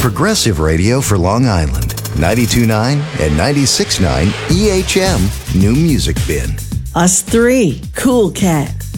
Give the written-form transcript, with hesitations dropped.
Progressive Radio for Long Island. 92.9 and 96.9 EHM New Music Bin. Us three, Cool Cat.